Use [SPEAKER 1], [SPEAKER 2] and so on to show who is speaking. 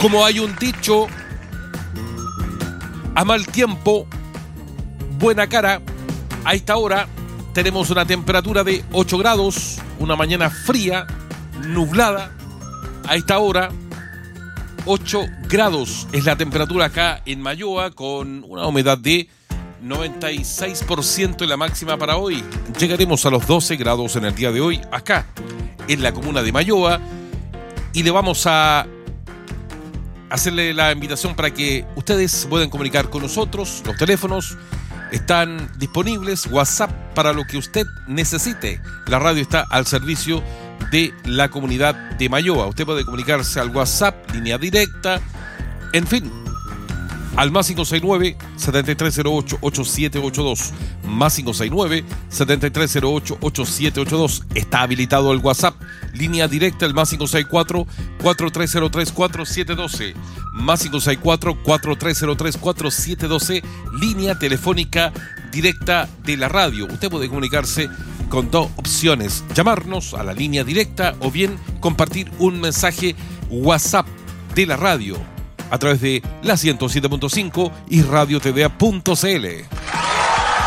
[SPEAKER 1] Como hay un dicho, a mal tiempo, buena cara. A esta hora tenemos una temperatura de 8 grados, una mañana fría, nublada. A esta hora, 8 grados es la temperatura acá en Malloa, con una humedad de 96% en la máxima para hoy. Llegaremos a los 12 grados en el día de hoy, acá en la comuna de Malloa, y le vamos a hacerle la invitación para que ustedes puedan comunicar con nosotros. Los teléfonos están disponibles, WhatsApp para lo que usted necesite. La radio está al servicio de la comunidad de Malloa. Usted puede comunicarse al WhatsApp, línea directa, en fin, al más 569-7308-8782, más 569-7308-8782. Está habilitado el WhatsApp, línea directa, el más 564-4303-4712, más 564-4303-4712, línea telefónica directa de la radio. Usted puede comunicarse con dos opciones: llamarnos a la línea directa o bien compartir un mensaje WhatsApp de la radio a través de la 107.5 y radiotva.cl.